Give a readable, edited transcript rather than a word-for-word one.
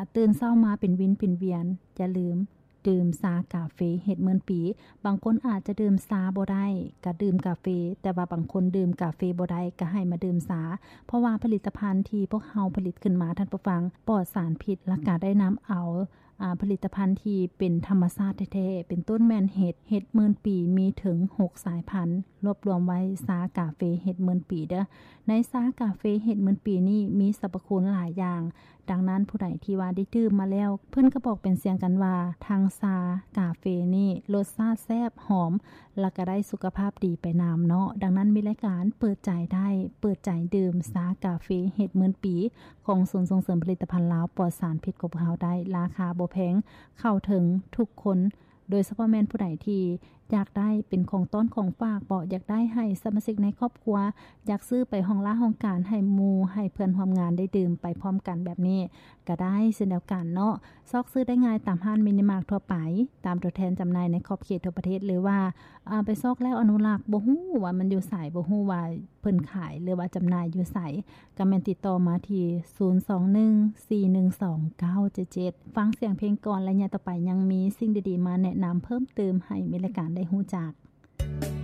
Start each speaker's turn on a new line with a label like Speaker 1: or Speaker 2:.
Speaker 1: ตื่นเช้ามาเป็นวินเป็นเวียนอย่าลืมดื่มชากาเฟเฮ็ดเหมือนปีบางคนอาจจะดื่มชาบ่ได้ก็ดื่มกาแฟแต่ว่าบางคนดื่มกาแฟบ่ได้ก็ให้มาดื่มชาเพราะว่าผลิตภัณฑ์ที่พวกเฮาผลิตขึ้นมาท่านผู้ฟังปลอดสารพิษและก็ได้นำเอาผลิตภัณฑ์ที่เป็นธรรมชาติแท้ๆเป็นต้นแม่นเห็ดหมื่นปีมีถึง6สายพันธุ์รวบรวมไว้ชากาเฟเห็ดหมื่นปีเด้อในชากาเฟเห็ดหมื่นปีนี่มีสรรพคุณหลายอย่างดังนั้นผู้ใดที่ว่าได้ดื่มมาแล้วเพิ่นก็บอกเป็นเสียงกันว่าทางชากาเฟนี่รสชาติแซ่บหอมแล้วก็ได้สุขภาพดีไปนำเนาะดังนั้นมีรายการเปิดใจดื่มชากาเฟเห็ดหมื่นปีของศูนย์ส่งเสริมผลิตภัณฑ์ลาวปลอดสารพิษของพวกเฮาได้ราคาบ่แพงเข้าถึงทุกคนโดยเฉพาะแม่นผู้ใดที่อยากได้เป็นของต้นของฝากบ่อยากได้ให้สมาชิกในครอบครัวอยากซื้อไปห้องละห้องการให้หมู่ให้เพื่อนร่วมงานได้ดื่มไปพร้อมกันแบบนี้ก็ได้เช่นเดียวกันเนาะซอกซื้อได้ง่ายตามห้างมินิมาร์ททั่วไปตามตัวแทนจำหน่ายในขอบเขตทั่วประเทศหรือว่าไปซอกแล้วอนุรักษ์บ่ฮู้ว่ามันอยู่ไสบ่ฮู้ว่าเพิ่นขายหรือว่าจำหน่ายอยู่ไสก็แม่นติดต่อมาที่021-412-977ฟังเสียงเพลงก่อนและต่อไปยังมีสิ่งดีๆมาแนะนำเพิ่มเติมให้มีรายการได้ฮู้จัก